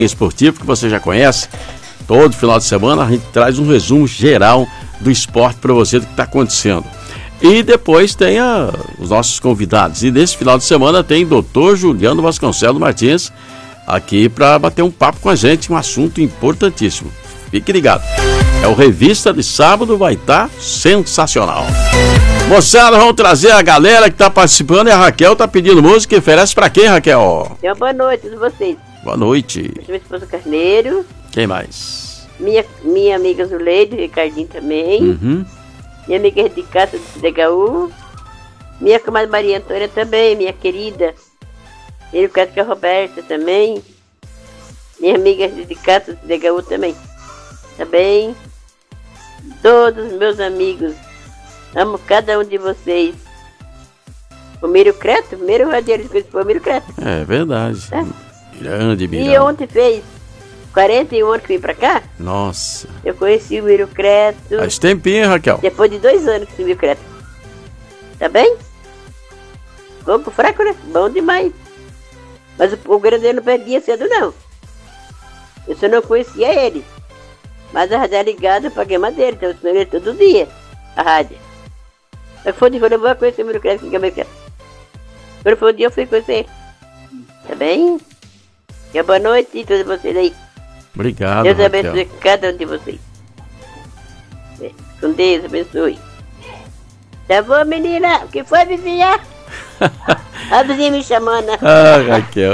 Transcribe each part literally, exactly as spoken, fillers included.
esportivo que você já conhece. Todo final de semana a gente traz um resumo geral do esporte para você, do que está acontecendo. E depois tem a, os nossos convidados. E nesse final de semana tem doutor Juliano Vasconcelos Martins aqui para bater um papo com a gente, um assunto importantíssimo. Fique ligado. É o Revista de Sábado, vai estar tá sensacional. Moçada, vamos trazer a galera que está participando e a Raquel está pedindo música. Oferece para quem, Raquel? Então, boa noite a vocês. Boa noite. Minha esposa Carneiro. Quem mais? Minha, minha amiga Zuleide, Ricardinho também. Uhum. Minha amiga de casa de C D H U. Minha comadre Maria Antônia também, minha querida. Minha Cátia Roberta também. Minha amiga de casa de C D H U também. Também. Todos os meus amigos. Amo cada um de vocês. O Miro Creto, primeiro radialista que foi o Miro Creto. É verdade. É. Grande Mirão. E ontem fez quarenta e um anos que vim pra cá. Nossa. Eu conheci o Miro Creto. Faz tempinho, Raquel. Depois de dois anos que o Miro Creto. Tá bem? Pouco fraco, né? Bom demais. Mas o, o grande não perdia cedo, não. Eu só não conhecia ele. Mas a rádio é ligada, eu paguei madeira. Então eu ensinei ele todo dia. A rádio. Mas foi de folha, eu vou conhecer o Miro Creto, que é meu Creto. Quando foi um dia, eu fui conhecer ele. Tá bem? E boa noite a todos vocês aí. Obrigado, Deus Raquel. abençoe cada um de vocês. Com Deus abençoe. Tá bom, menina? O que foi, vizinha? A vizinha me chamando. Ah, Raquel.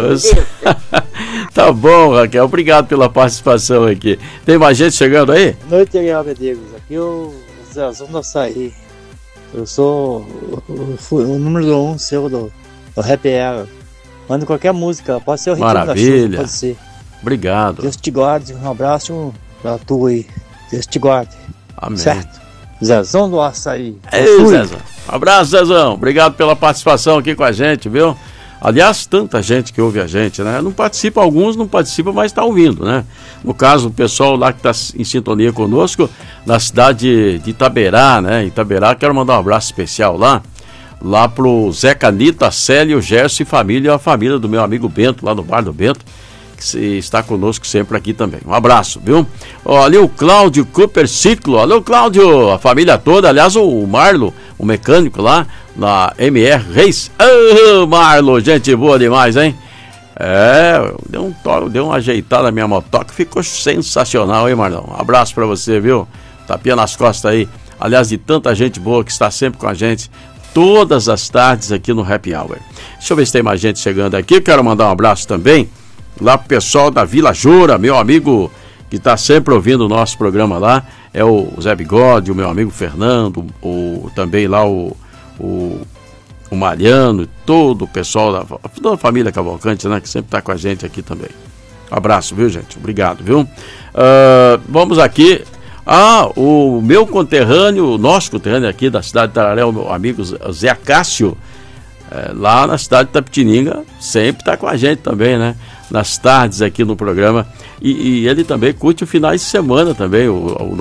Tá bom, Raquel. Obrigado pela participação aqui. Tem mais gente chegando aí? Boa noite, Ariel Medeiros. Aqui é o Zezão do Açaí. Eu sou o, o, o número um seu do, do Happy Hour. Manda qualquer música, pode ser o Ritmo da Chuva, pode ser. Obrigado. Deus te guarde, um abraço pra tu aí. Deus te guarde. Amém. Certo? Zezão do Açaí. Ei, Zezão. Abraço, Zezão. Obrigado pela participação aqui com a gente, viu? Aliás, tanta gente que ouve a gente, né? Não participa, alguns não participam, mas está ouvindo, né? No caso, o pessoal lá que está em sintonia conosco, na cidade de Itaberá, né? Itaberá, quero mandar um abraço especial lá. Lá pro Zé Canita, Célio, Gerson e família, a família do meu amigo Bento, lá no Bar do Bento, que está conosco sempre aqui também. Um abraço, viu? Ó, ali o Cláudio Cooper Ciclo, alô Cláudio, a família toda, aliás o Marlo, o mecânico lá na M R Reis. Ô, oh, Marlo, gente boa demais, hein? É, deu um toque, deu uma ajeitada na minha motoca, ficou sensacional, hein, Marlão? Um abraço pra você, viu? Tapinha nas costas aí, aliás, de tanta gente boa que está sempre com a gente, todas as tardes aqui no Happy Hour. Deixa eu ver se tem mais gente chegando aqui. Quero mandar um abraço também lá pro pessoal da Vila Jura, meu amigo que está sempre ouvindo o nosso programa lá, é o Zé Bigode, o meu amigo Fernando, o, também lá o, o, o Mariano, todo o pessoal da toda a família Cavalcante, né, que sempre está com a gente aqui também. Um abraço, viu, gente? Obrigado, viu? Uh, vamos aqui. Ah, o meu conterrâneo, o nosso conterrâneo aqui da cidade de Tararé, o meu amigo Zé Cássio, é, lá na cidade de Tapetininga, sempre está com a gente também, né? Nas tardes aqui no programa. E, e ele também curte o finais de semana também, o, o